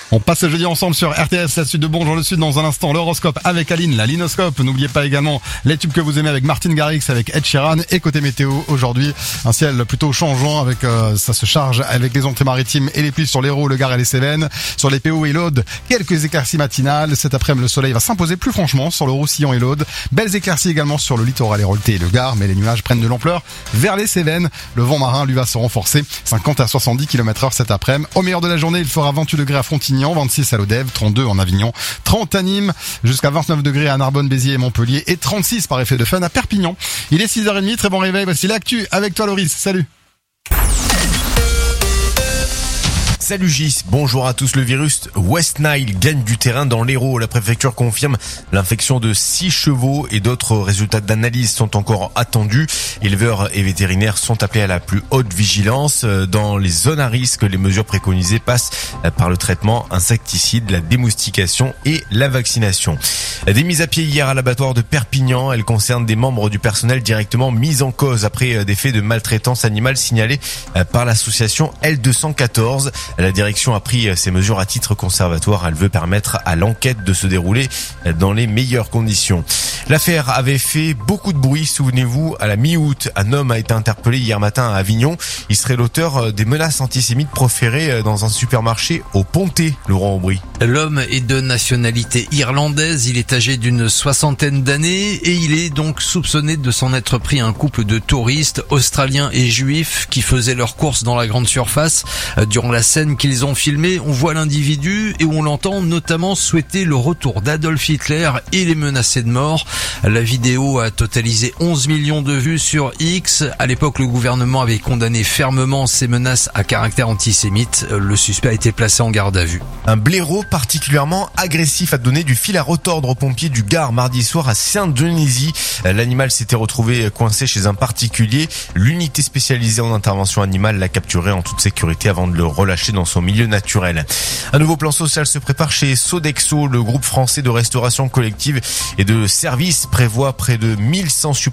On passe le jeudi ensemble sur RTS, la suite de Bonjour le Sud. Dans un instant, l'horoscope avec Aline, la linoscope. N'oubliez pas également les tubes que vous aimez avec Martin Garrix, avec Ed Sheeran. Et côté météo, aujourd'hui, un ciel plutôt changeant avec, ça se charge avec les entrées maritimes et les pluies sur l'Hérault, le Gard et les Cévennes. Sur les PO et l'Aude, quelques éclaircies matinales. Cet après-midi, le soleil va s'imposer plus franchement sur le Roussillon et l'Aude. Belles éclaircies également sur le littoral héroltais et le Gard, mais les nuages prennent de l'ampleur vers les Cévennes. Le vent marin, lui, va se renforcer 50 à 70 km/h cet après-midi. Au meilleur de la journée, il fera 28 degrés à Frontignan, 26 à Lodève, 32 en Avignon, 30 à Nîmes, jusqu'à 29 degrés à Narbonne, Béziers et Montpellier, et 36 par effet de fun à Perpignan. Il est 6h30, très bon réveil, voici l'actu avec toi Loris, salut. Salut Gis, bonjour à tous. Le virus West Nile gagne du terrain dans l'Hérault. La préfecture confirme l'infection de 6 chevaux et d'autres résultats d'analyse sont encore attendus. Éleveurs et vétérinaires sont appelés à la plus haute vigilance. Dans les zones à risque, les mesures préconisées passent par le traitement insecticide, la démoustication et la vaccination. Des mises à pied hier à l'abattoir de Perpignan. Elles concernent des membres du personnel directement mis en cause après des faits de maltraitance animale signalés par l'association L214. La direction a pris ces mesures à titre conservatoire. Elle veut permettre à l'enquête de se dérouler dans les meilleures conditions. L'affaire avait fait beaucoup de bruit, souvenez-vous. À la mi-août, un homme a été interpellé hier matin à Avignon. Il serait l'auteur des menaces antisémites proférées dans un supermarché au Pontet, Laurent Aubry. L'homme est de nationalité irlandaise, il est âgé d'une 60aine d'années et il est donc soupçonné de s'en être pris à un couple de touristes australiens et juifs qui faisaient leurs courses dans la grande surface. Durant la scène qu'ils ont filmée, on voit l'individu et on l'entend notamment souhaiter le retour d'Adolf Hitler et les menacer de mort. La vidéo a totalisé 11 millions de vues sur X. À l'époque, le gouvernement avait condamné fermement ces menaces à caractère antisémite. Le suspect a été placé en garde à vue. Un blaireau particulièrement agressif a donné du fil à retordre aux pompiers du Gard mardi soir à Saint-Dionysy. L'animal s'était retrouvé coincé chez un particulier. L'unité spécialisée en intervention animale l'a capturé en toute sécurité avant de le relâcher dans son milieu naturel. Un nouveau plan social se prépare chez Sodexo. Le groupe français de restauration collective et de services prévoit près de 1100